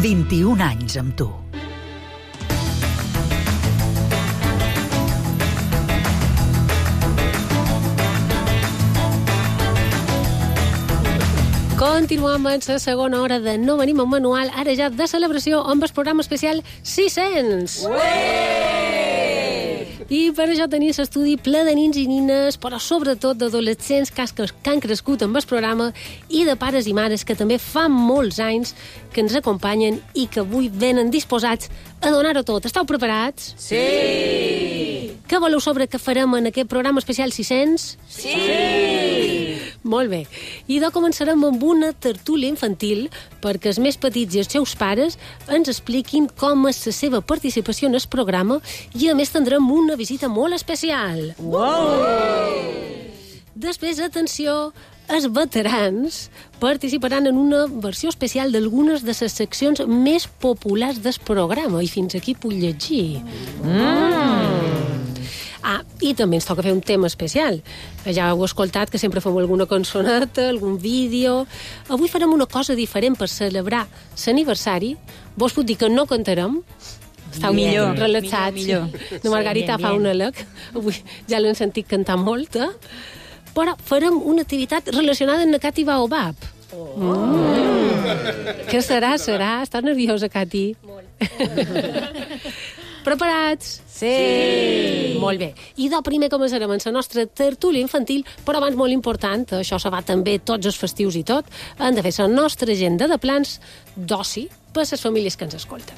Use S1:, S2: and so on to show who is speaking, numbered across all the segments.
S1: 21 anys amb tu.
S2: Continuem amb la segona hora de No Venim amb Manual, ara ja de celebració amb el programa especial 600. I per això tenia l'estudi ple de nins i nines, però sobretot d'adolescents que han crescut amb el programa i de pares i mares que també fa molts anys que ens acompanyen i que avui venen disposats a donar-ho tot. Esteu preparats?
S3: Sí!
S2: Què voleu saber que farem en aquest programa especial 600?
S3: Sí!
S2: Molt bé. I començarem amb una tertúlia infantil perquè els més petits i els seus pares ens expliquin com és la seva participació en el programa i a més tindrem una visita molt especial.
S3: Wow!
S2: Després, atenció, els veterans participaran en una versió especial d'algunes de les seccions més populars del programa i fins aquí puc llegir. I també ens toca fer un tema especial. Ja heu escoltat que sempre fem alguna cançoneta, algun vídeo. Avui farem una cosa diferent per celebrar l'aniversari. Vos puc dir que no cantarem. Estau relaxats.
S3: Millor.
S2: La Margarita fa un alec. Avui ja l'hem sentit cantar molt, Però farem una activitat relacionada amb la Cati Baobab. Què serà? Estàs nerviosa, Cati? Molt. Preparats?
S3: Sí!
S2: Molt bé. I primer començarem amb la nostra tertúlia infantil, però abans molt important, això se va també tots els festius i tot, hem de fer la nostra agenda de plans d'oci per a les famílies que ens escolten.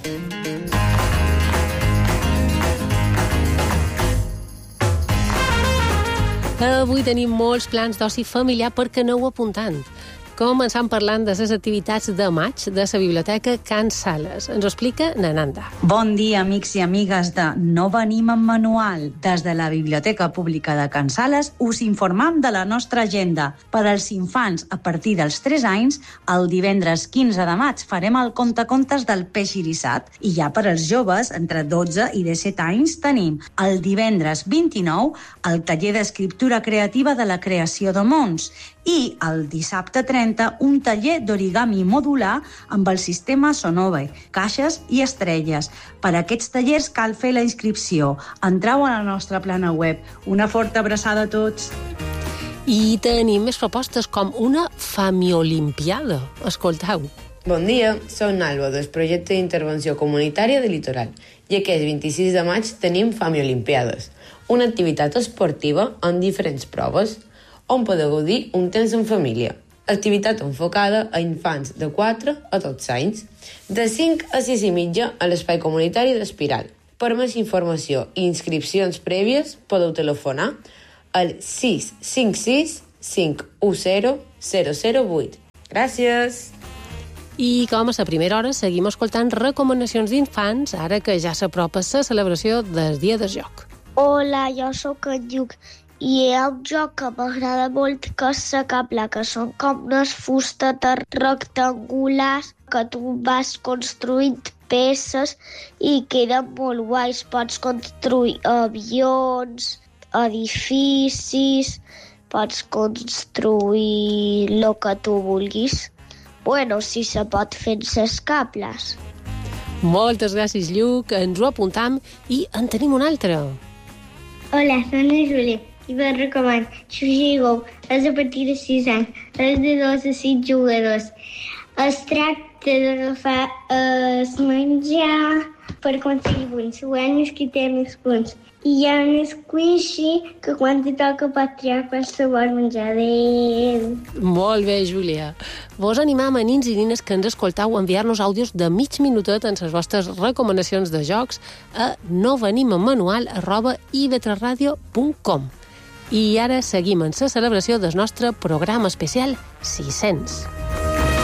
S2: Avui tenim molts plans d'oci familiar perquè aneu apuntant. Començant parlant de les activitats de maig de la Biblioteca Can Sales. Ens ho explica Nananda.
S4: Bon dia, amics i amigues de No Venim amb Manual. Des de la Biblioteca Pública de Can Sales us informam de la nostra agenda. Per als infants a partir dels 3 anys, el divendres 15 de maig farem el contacontes del peix irissat. I ja per als joves, entre 12 i 17 anys, tenim el divendres 29 el taller d'escriptura creativa de la creació de mons i el dissabte 30 un taller d'origami modular amb el sistema Sonove, caixes i estrelles. Per a aquests tallers cal fer la inscripció. Entreu a la nostra plana web. Una forta abraçada a tots.
S2: I tenim més propostes com una Famiolimpiada. Escolteu.
S5: Bon dia, soc Alba del projecte d'intervenció comunitària de Litoral i aquest 26 de maig tenim Famiolimpiades, una activitat esportiva amb diferents proves on podeu gaudir un temps en família. Activitat enfocada a infants de 4 a 12 anys, de 5 a 6 i mitja a l'espai comunitari d'Espiral. Per més informació i inscripcions prèvies podeu telefonar al 656 510 008. Gràcies!
S2: I com a la primera hora seguim escoltant recomanacions d'infants ara que ja s'apropa la celebració del Dia del Joc.
S6: Hola, jo sóc en Lluc i hi ha un joc que m'agrada molt que és la capla, que són com unes fustetes rectangulars que tu vas construint peces i queden molt guais. Pots construir avions, edificis, pots construir el que tu vulguis. Bueno, si se pot fer amb les caples.
S2: Moltes gràcies, Lluc. Ens ho apuntam i en tenim un altre.
S7: Hola, soy Juli i me recomano Sushi Go. És a partir de 6 anys. És de 2 a 6 jugadors. Es tracta d'agafar el menjar per aconseguir punts. Guanya qui té més punts. I hi ha un squishy que quan te toca pot triar qualsevol menjar. Adéu.
S2: Molt bé, Júlia. Vos animam a nins i nines que ens escoltau a enviar-nos àudios de mig minutet en les vostres recomanacions de jocs a novenimammanual@ivetresradio.com. I ara seguim en la celebració del nostre programa especial 600.